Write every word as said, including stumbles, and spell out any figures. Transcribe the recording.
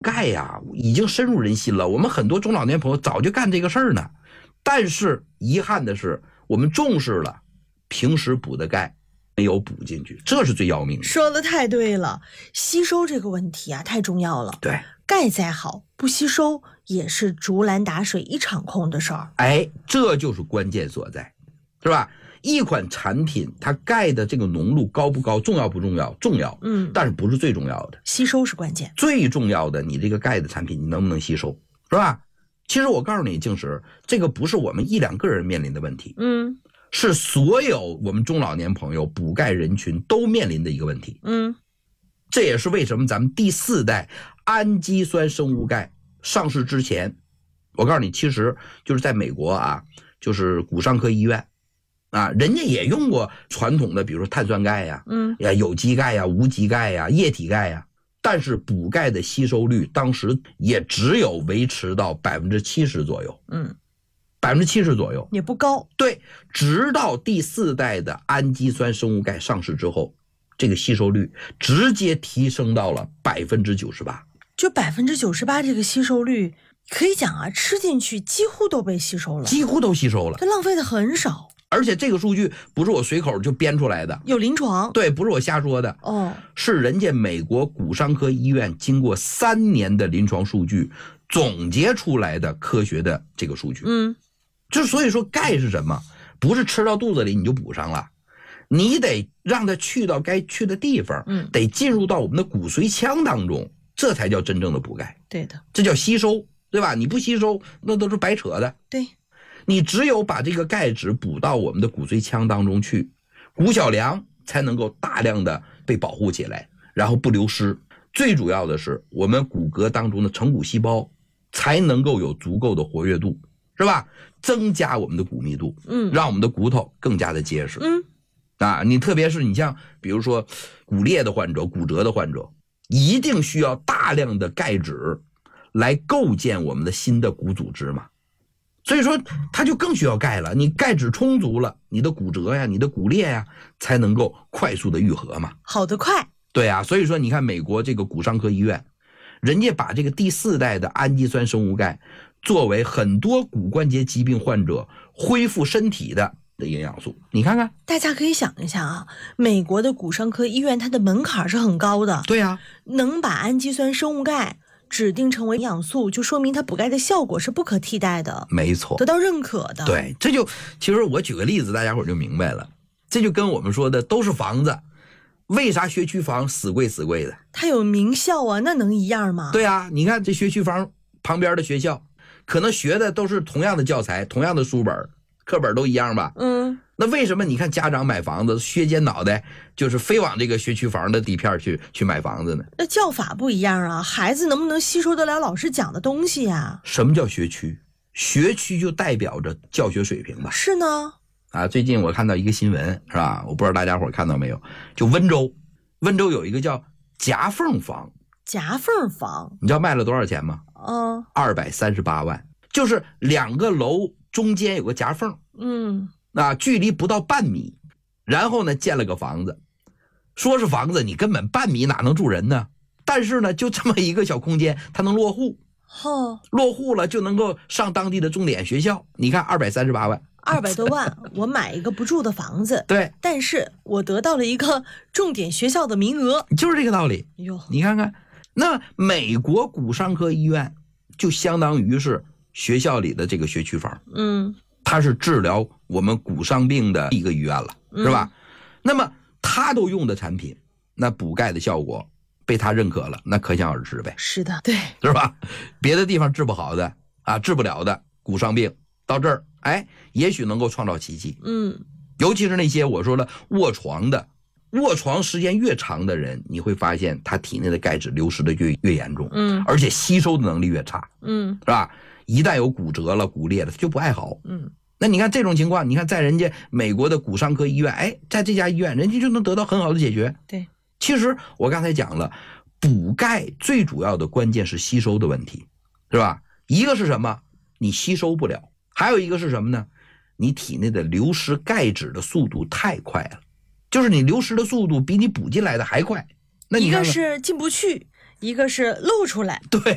钙呀，已经深入人心了，我们很多中老年朋友早就干这个事儿呢。但是遗憾的是，我们重视了，平时补的钙没有补进去，这是最要命的。 说的太对了，吸收这个问题啊，太重要了。 对， 钙再好，不吸收也是竹篮打水一场空的事儿。 哎，这就是关键所在，是吧？一款产品它钙的这个浓度高不高，重要不重要？重要， 嗯， 但是不是最重要的， 吸收是关键。 最重要的，你这个钙的产品你能不能吸收，是吧？其实我告诉你，静石，这个不是我们一两个人面临的问题， 嗯， 是所有我们中老年朋友补钙人群都面临的一个问题。 嗯， 这也是为什么咱们第四代氨基酸生物钙上市之前，我告诉你，其实就是在美国啊，就是骨伤科医院啊，人家也用过传统的，比如说碳酸钙呀， 嗯， 呀有机钙呀、无机钙呀、液体钙呀，但是补钙的吸收率当时也只有维持到百分之七十左右， 嗯， 百分之七十左右也不高。 对，直到第四代的氨基酸生物钙上市之后，这个吸收率直接提升到了百分之九十八。 就百分之九十八这个吸收率，可以讲啊，吃进去几乎都被吸收了， 几乎都吸收了， 它浪费的很少。 而且这个数据不是我随口就编出来的， 有临床。 对，不是我瞎说的， 哦，是是人家美国骨伤科医院经过三年的临床数据总结出来的科学的这个数据。 嗯， 就所以说钙是什么？不是吃到肚子里你就补上了，你得让它去到该去的地方， 嗯， 得进入到我们的骨髓腔当中，这才叫真正的补钙。 对的， 这叫吸收，对吧？你不吸收，那都是白扯的。 对， 你只有把这个钙质补到我们的骨髓腔当中去，骨小梁才能够大量的被保护起来，然后不流失。最主要的是，我们骨骼当中的成骨细胞才能够有足够的活跃度，是吧？增加我们的骨密度， 嗯， 让我们的骨头更加的结实。 嗯， 啊，你特别是你像比如说骨裂的患者、骨折的患者，一定需要大量的钙质来构建我们的新的骨组织嘛。所以说它就更需要钙了，你钙质充足了，你的骨折呀、你的骨裂呀才能够快速的愈合嘛。 好得快。 对啊，所以说你看美国这个骨伤科医院，人家把这个第四代的氨基酸生物钙作为很多骨关节疾病患者恢复身体的的营养素，你看看。 大家可以想一下啊，美国的骨伤科医院它的门槛是很高的。 对啊， 能把氨基酸生物钙指定成为营养素，就说明它补钙的效果是不可替代的， 没错， 得到认可的。 对，这就其实我举个例子，大家伙就明白了。这就跟我们说的都是房子，为啥学区房死贵死贵的？ 它有名校啊，那能一样吗？ 对啊，你看这学区房旁边的学校，可能学的都是同样的教材、同样的书本、课本都一样吧？ 嗯， 那为什么你看家长买房子削尖脑袋，就是非往这个学区房的地片去去买房子呢？ 那教法不一样啊，孩子能不能吸收得了老师讲的东西呀？ 什么叫学区？学区就代表着教学水平吧？ 是呢。 啊，最近我看到一个新闻，是吧？我不知道大家伙看到没有？就温州，温州有一个叫夹缝房， 夹缝房， 你知道卖了多少钱吗？ 嗯， 二百三十八万，就是两个楼中间有个夹缝， 嗯， 啊，距离不到半米，然后呢建了个房子，说是房子，你根本半米哪能住人呢？但是呢，就这么一个小空间，它能落户， 哦， 落户了就能够上当地的重点学校。你看二百三十八万。 二百多万，我买一个不住的房子， 对， 但是我得到了一个重点学校的名额， 就是这个道理。 哟， 你看看，那美国骨伤科医院就相当于是学校里的这个学区房， 嗯， 它是治疗我们骨伤病的一个医院了，是吧？嗯、那么它都用的产品，那补钙的效果被它认可了，那可想而知呗。 是的，对， 是吧？别的地方治不好的啊，治不了的骨伤病，到这儿，哎，也许能够创造奇迹。 嗯， 尤其是那些我说了卧床的，卧床时间越长的人，你会发现他体内的钙质流失的越越严重， 嗯， 而且吸收的能力越差， 嗯， 是吧？一旦有骨折了、骨裂了，它就不爱好。 嗯， 那你看这种情况，你看在人家美国的骨伤科医院，哎，在这家医院，人家就能得到很好的解决。 对， 其实我刚才讲了，补钙最主要的关键是吸收的问题，是吧？一个是什么？你吸收不了。还有一个是什么呢？你体内的流失钙质的速度太快了，就是你流失的速度比你补进来的还快。那你看看， 一个是进不去，一个是露出来。 对。